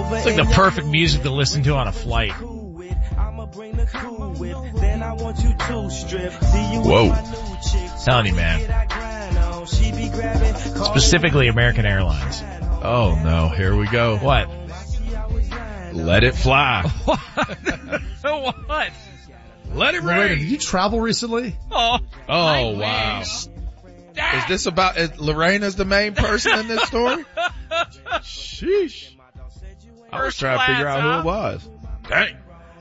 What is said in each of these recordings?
It's like the perfect music to listen to on a flight. Whoa. Telling you, man. Specifically American Airlines. Oh no, here we go. What? Let it fly. What? Let it Lorena, rain. did you travel recently? Oh Wow. Is this about, Lorena's the main person in this story? Sheesh. I was trying to figure out who it was. Dang.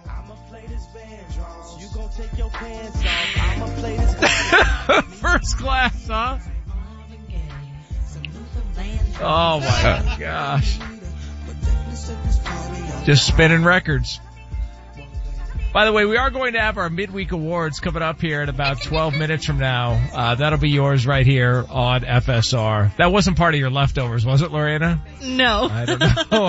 First class, huh? Oh my gosh. Just spinning records. By the way, we are going to have our midweek awards coming up here in about 12 minutes from now. That'll be yours right here on FSR. That wasn't part of your leftovers, was it, Lorena? No. I don't know.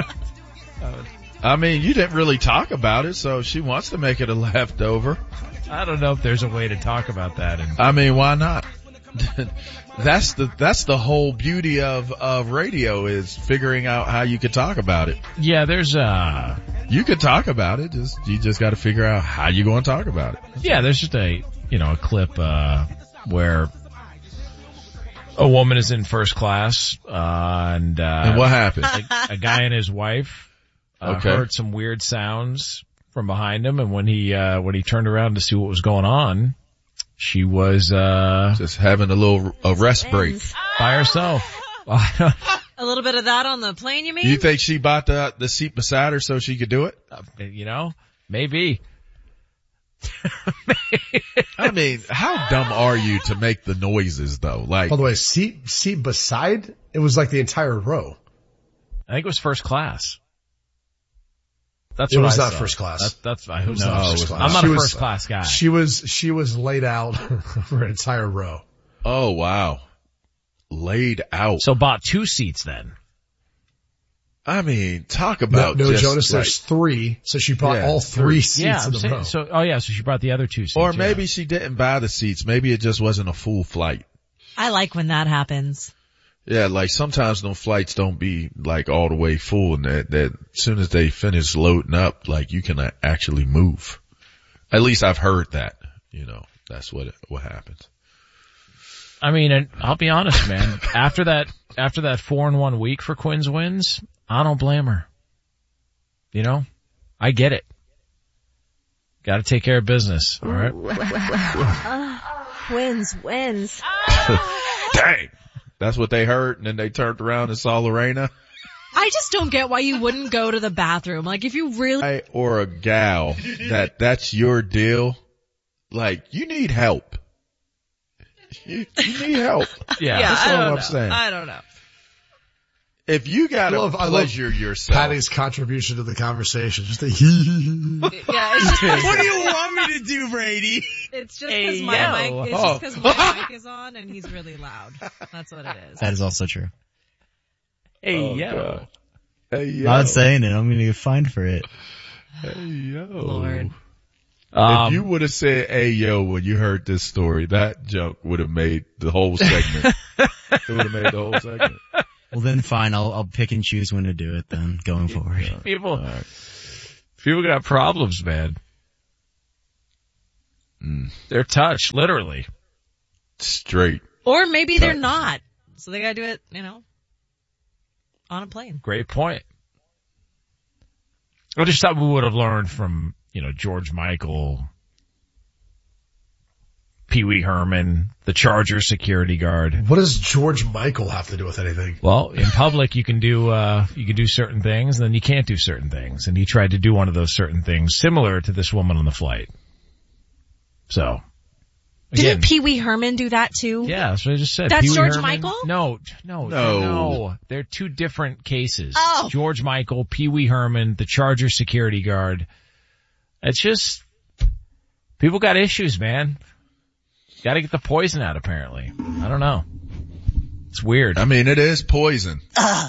I mean, you didn't really talk about it, so she wants to make it a leftover. I don't know if there's a way to talk about that. I mean, why not? That's the whole beauty of radio, is figuring out how you could talk about it. Yeah, there's you could talk about it, you just got to figure out how you going to talk about it. Yeah, there's just a clip where a woman is in first class and what happened? A guy and his wife heard some weird sounds from behind him, and when he turned around to see what was going on, she was just having a rest break by herself. A little bit of that on the plane, you mean? You think she bought the seat beside her so she could do it? Maybe. I mean, how dumb are you to make the noises though? Like, By the way, seat beside, it was like the entire row. I think it was first class. That's It what was I not saw. first class. That's who It was knows? not first class. I'm not She a was- first class guy. She was laid out for an entire row. oh wow. Laid out. So bought 2 seats then. I mean, talk about No, just Jonas, like, there's 3, so she bought Yeah, all 3 seats Yeah, in the row. so she brought the other 2 seats. or yeah. maybe she didn't buy the seats. Maybe it just wasn't a full flight. I like when that happens. Yeah, like sometimes them flights don't be like all the way full, and that as soon as they finish loading up, like you can actually move. At least I've heard that, that's what happens. I mean, and I'll be honest, man. after that 4-in-1 week for Quinn's wins, I don't blame her. I get it. Got to take care of business. All right. Wins. Dang. That's what they heard, and then they turned around and saw Lorena. I just don't get why you wouldn't go to the bathroom. Like, if you really... Or a gal that's your deal. Like, you need help. You need help. Yeah. That's all I'm saying. I don't know. If you gotta I love pleasure yourself. Patty's contribution to the conversation. Just a Yeah, it's just... What do you want me to do, Brady? It's just because my mic. It's just because my mic is on and he's really loud. That's what it is. That is also true. Hey, God. Hey, yo. Not saying it. I'm going to get fined for it. Hey, yo. Lord. If you would have said, hey, yo, when you heard this story, that joke would have made the whole segment. It would have made the whole segment. Well, then fine. I'll pick and choose when to do it then going forward. people got problems, man. They're touched, literally. Straight. Or maybe they're not. So they gotta do it, on a plane. Great point. I just thought we would have learned from, George Michael, Pee Wee Herman, the Charger security guard. What does George Michael have to do with anything? Well, in public you can do certain things, and then you can't do certain things. And he tried to do one of those certain things similar to this woman on the flight. So. Again, Didn't Pee Wee Herman do that too? yeah, that's what I just said. That's Pee Wee George Herman. Michael? No. They're 2 different cases. Oh. George Michael, Pee Wee Herman, the Charger security guard. It's just, people got issues, man. Gotta get the poison out, apparently. I don't know. It's weird. I mean, it is poison.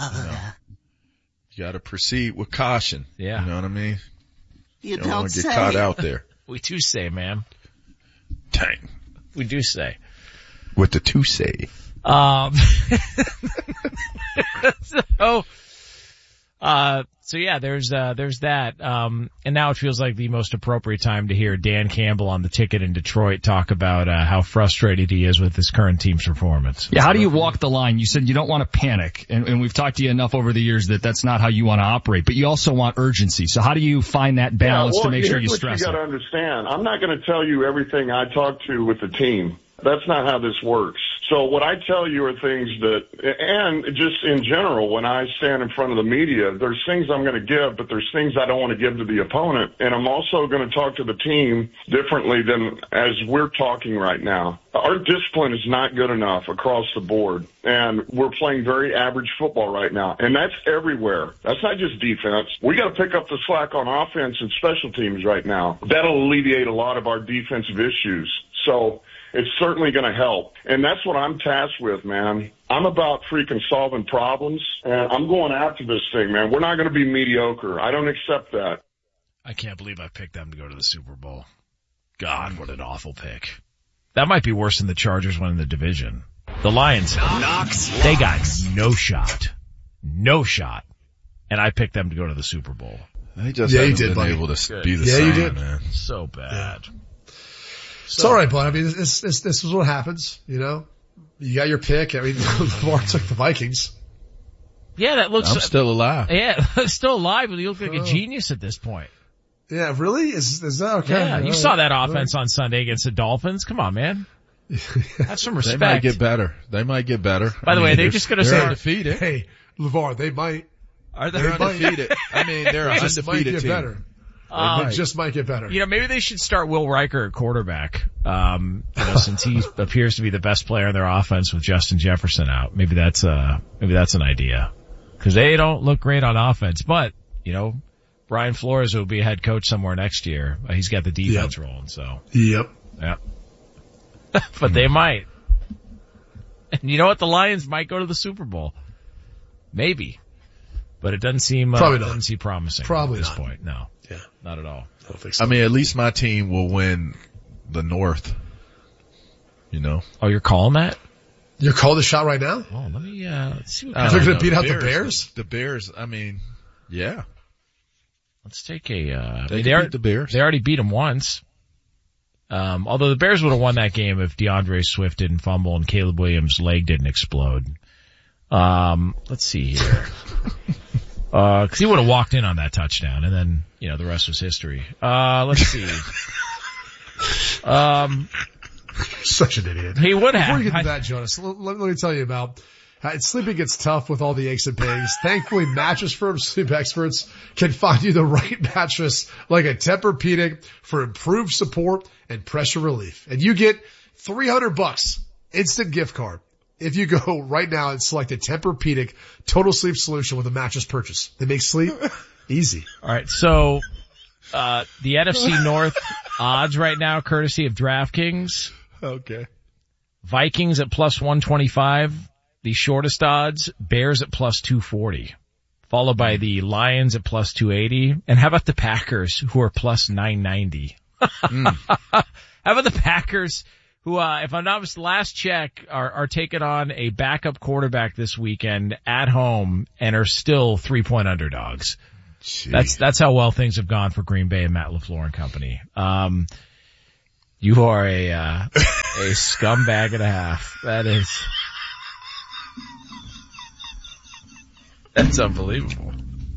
You gotta proceed with caution. Yeah. You know what I mean? You don't want to get caught out there. We do say, man. Dang. We do say. With the to say. So, So yeah, there's that. And now it feels like the most appropriate time to hear Dan Campbell on the Ticket in Detroit talk about, how frustrated he is with his current team's performance. Yeah, how do you walk the line? You said you don't want to panic, and we've talked to you enough over the years that that's not how you want to operate, but you also want urgency. So how do you find that balance to make sure you stress it? You got to understand, I'm not going to tell you everything I talk to with the team. That's not how this works. So what I tell you are things that, and just in general, when I stand in front of the media, there's things I'm going to give, but there's things I don't want to give to the opponent. And I'm also going to talk to the team differently than as we're talking right now. Our discipline is not good enough across the board, and we're playing very average football right now. And that's everywhere. That's not just defense. We got to pick up the slack on offense and special teams right now. That'll alleviate a lot of our defensive issues. So it's certainly going to help. And that's what I'm tasked with, man. I'm about freaking solving problems, and I'm going after this thing, man. We're not going to be mediocre. I don't accept that. I can't believe I picked them to go to the Super Bowl. God, what an awful pick. That might be worse than the Chargers winning the division. The Lions, they got no shot. No shot. And I picked them to go to the Super Bowl. They just haven't been able to be the same, you did. Man. So bad. Yeah. It's all right, bud. I mean, this is what happens, you know. You got your pick. I mean, Lamar took the Vikings. Yeah, that looks. I'm still alive. Yeah, still alive, but you look like a genius at this point. Yeah, really? Is that okay? Yeah, you saw that offense on Sunday against the Dolphins. Come on, man. Have some respect. They might get better. By the way, they're just going to say undefeated. Hey, LeVar, they might. Are they undefeated? I mean, they're an undefeated team. Better. It just might get better. You know, maybe they should start Will Riker at quarterback. Since he appears to be the best player in their offense with Justin Jefferson out. Maybe that's an idea. Cause they don't look great on offense, but, you know, Brian Flores will be a head coach somewhere next year. He's got the defense rolling, so. Yep. Yeah. But they might. And you know what? The Lions might go to the Super Bowl. Maybe. But it doesn't seem, doesn't seem promising at this point. No. Yeah. Not at all. I don't think so. I mean, at least my team will win the North. You know? Oh, you're calling that? You're calling the shot right now? Oh, let me, let's see what they're going to beat out the Bears? The Bears, I mean, yeah. Let's take a, they beat the Bears. They already beat them once. Although the Bears would have won that game if DeAndre Swift didn't fumble and Caleb Williams' leg didn't explode. Let's see here. Cause he would have walked in on that touchdown and then, you know, the rest was history. Let's see. Such an idiot. He would have. Before you get to that, Jonas, let me tell you about sleeping gets tough with all the aches and pains. Thankfully, Mattress Firm sleep experts can find you the right mattress like a Tempur-Pedic for improved support and pressure relief. And you get $300 instant gift card if you go right now and select a Tempur-Pedic total sleep solution with a mattress purchase. They make sleep easy. All right. So, the NFC North odds right now, courtesy of DraftKings. Okay. Vikings at plus 125. The shortest odds, Bears at plus 240. Followed by the Lions at plus 280. And how about the Packers, who are plus 990? How about the Packers, who, if I'm not mistaken, last check, are taking on a backup quarterback this weekend at home and are still 3-point underdogs. Jeez. That's how well things have gone for Green Bay and Matt LaFleur and company. You are a scumbag and a half. That's unbelievable.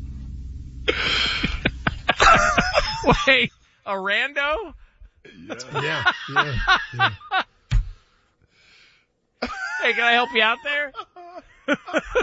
Wait, a rando? Yeah. Hey, can I help you out there?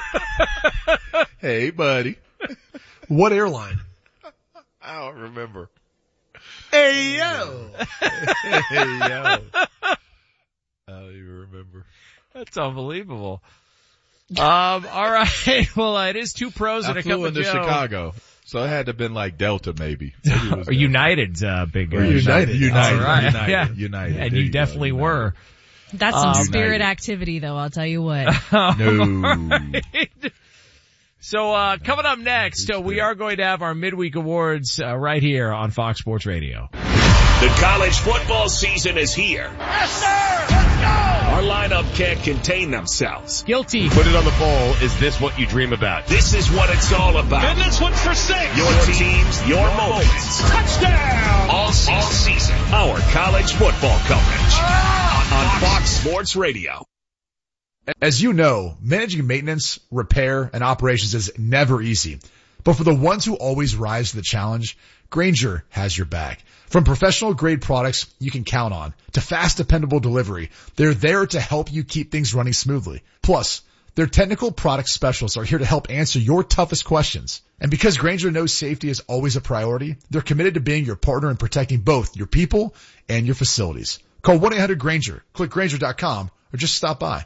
Hey, buddy. What airline? I don't remember. Hey, yo. Hey, yo. I don't even remember. That's unbelievable. All right. Well, it is two pros and a cup of Joe. I flew into Chicago, so it had to have been like Delta maybe. It was or United's, big guy. United. All right. United. And you definitely were. That's some spirit activity though, I'll tell you what. No. Right. So, coming up next, we are going to have our midweek awards, right here on Fox Sports Radio. The college football season is here. Yes, sir! Let's go! Our lineup can't contain themselves. Guilty. Put it on the bowl. Is this what you dream about? This is what it's all about. And this one's for 6. Your teams, your moments. Touchdown! All season. Our college football coverage on Fox Sports Radio. As you know, managing maintenance, repair, and operations is never easy. But for the ones who always rise to the challenge, Grainger has your back. From professional grade products you can count on to fast, dependable delivery, they're there to help you keep things running smoothly. Plus, their technical product specialists are here to help answer your toughest questions. And because Grainger knows safety is always a priority, they're committed to being your partner in protecting both your people and your facilities. Call 1-800-GRAINGER, click Grainger.com, or just stop by.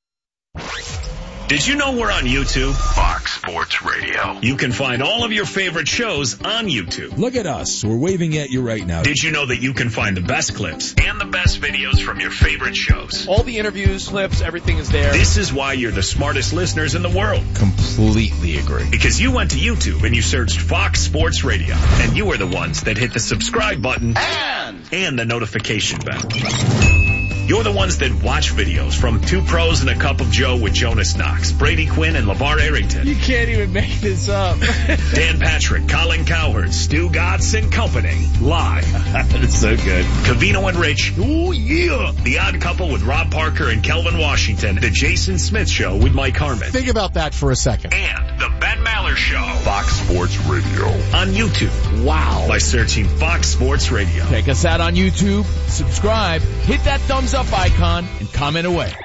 Did you know we're on YouTube? Fox Sports Radio. You can find all of your favorite shows on YouTube. Look at us. We're waving at you right now. Did you know that you can find the best clips and the best videos from your favorite shows? All the interviews, clips, everything is there. This is why you're the smartest listeners in the world. Completely agree. Because you went to YouTube and you searched Fox Sports Radio, and you were the ones that hit the subscribe button and the notification bell. You're the ones that watch videos from Two Pros and a Cup of Joe with Jonas Knox, Brady Quinn, and LeVar Arrington. You can't even make this up. Dan Patrick, Colin Cowherd, Stu Gatz and Company. Live. It's so good. Covino and Rich. Oh, yeah. The Odd Couple with Rob Parker and Kelvin Washington. The Jason Smith Show with Mike Harmon. Think about that for a second. And the Ben Maller Show. Fox Sports Radio. On YouTube. Wow. By searching Fox Sports Radio. Check us out on YouTube. Subscribe. Hit that thumbs up icon and comment away.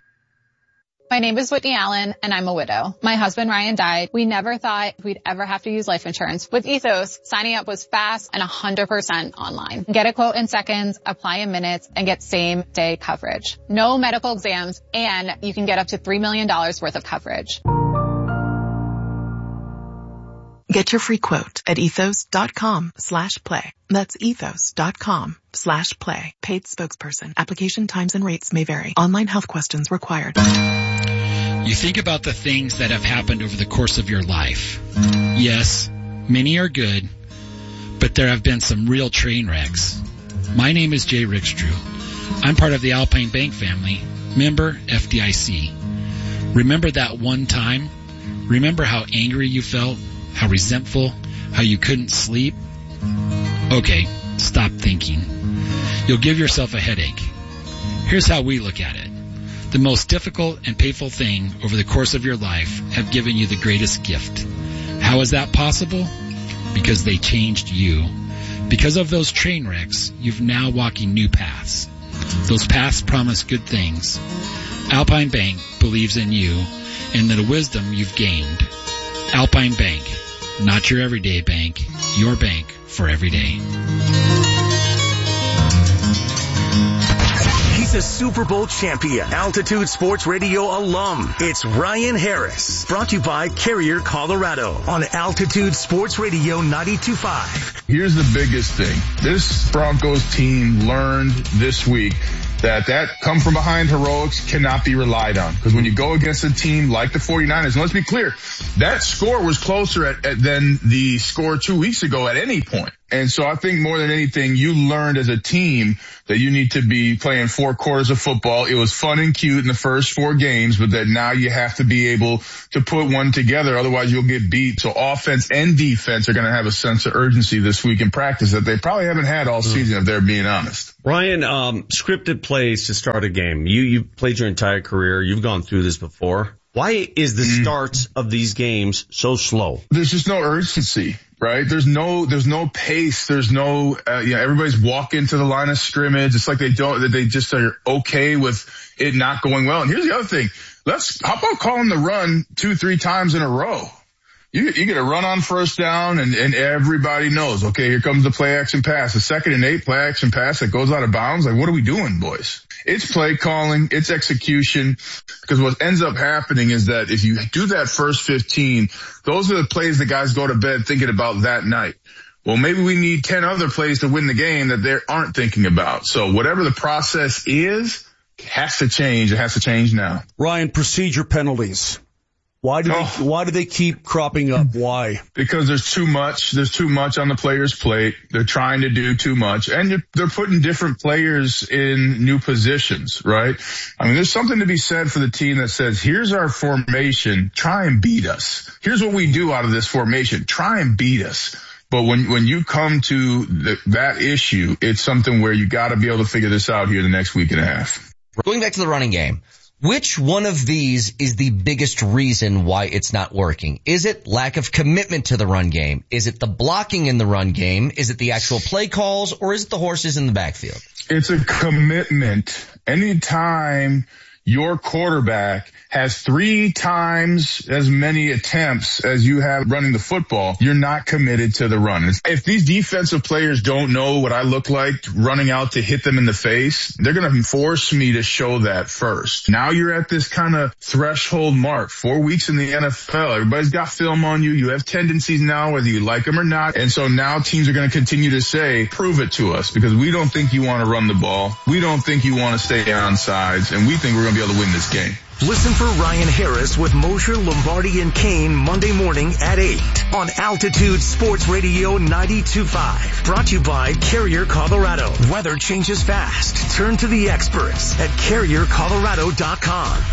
My name is Whitney Allen, and I'm a widow. My husband, Ryan, died. We never thought we'd ever have to use life insurance. With Ethos, signing up was fast and 100% online. Get a quote in seconds, apply in minutes, and get same-day coverage. No medical exams, and you can get up to $3 million worth of coverage. Get your free quote at ethos.com/play. That's ethos.com/play. Paid spokesperson. Application times and rates may vary. Online health questions required. You think about the things that have happened over the course of your life. Yes, many are good, but there have been some real train wrecks. My name is Jay Rickstrew. I'm part of the Alpine Bank family, member FDIC. Remember that one time? Remember how angry you felt? How resentful? How you couldn't sleep? Okay, stop thinking. You'll give yourself a headache. Here's how we look at it. The most difficult and painful thing over the course of your life have given you the greatest gift. How is that possible? Because they changed you. Because of those train wrecks, you've now walking new paths. Those paths promise good things. Alpine Bank believes in you and the wisdom you've gained. Alpine Bank, not your everyday bank, your bank for every day. He's a Super Bowl champion, Altitude Sports Radio alum. It's Ryan Harris, brought to you by Carrier Colorado on Altitude Sports Radio 92.5. Here's the biggest thing. This Broncos team learned this week that come from behind heroics cannot be relied on. Because when you go against a team like the 49ers, and let's be clear, that score was closer than the score 2 weeks ago at any point. And so I think more than anything, you learned as a team that you need to be playing 4 quarters of football. It was fun and cute in the first 4 games, but that now you have to be able to put one together. Otherwise you'll get beat. So offense and defense are going to have a sense of urgency this week in practice that they probably haven't had all season, if they're being honest. Ryan, scripted plays to start a game. You played your entire career. You've gone through this before. Why is the start of these games so slow? There's just no urgency, right? There's no pace. There's no, everybody's walking to the line of scrimmage. It's like they just are okay with it not going well. And here's the other thing. How about calling the run 2-3 times in a row? You get a run on first down and everybody knows, okay, here comes the play action pass. The 2nd and 8 play action pass that goes out of bounds. Like, what are we doing, boys? It's play calling, it's execution, because what ends up happening is that if you do that first 15, those are the plays the guys go to bed thinking about that night. Well, maybe we need 10 other plays to win the game that they aren't thinking about. So whatever the process is, has to change. It has to change now. Ryan, procedure penalties. Why do they keep cropping up? Why? Because there's too much on the player's plate. They're trying to do too much, and they're putting different players in new positions, right? I mean, there's something to be said for the team that says, here's our formation, try and beat us. Here's what we do out of this formation, try and beat us. But when you come to that issue, it's something where you got to be able to figure this out here the next week and a half. Going back to the running game. Which one of these is the biggest reason why it's not working? Is it lack of commitment to the run game? Is it the blocking in the run game? Is it the actual play calls? Or is it the horses in the backfield? It's a commitment. Anytime your quarterback has 3 times as many attempts as you have running the football, you're not committed to the run. If these defensive players don't know what I look like running out to hit them in the face, they're going to force me to show that first. Now you're at this kind of threshold mark, 4 weeks in the NFL. Everybody's got film on you. You have tendencies now, whether you like them or not. And so now teams are going to continue to say, prove it to us, because we don't think you want to run the ball. We don't think you want to stay on sides, and we think we're going to be able to win this game. Listen for Ryan Harris with Mosher, Lombardi, and Kane Monday morning at 8 on Altitude Sports Radio 92.5. Brought to you by Carrier Colorado. Weather changes fast. Turn to the experts at CarrierColorado.com.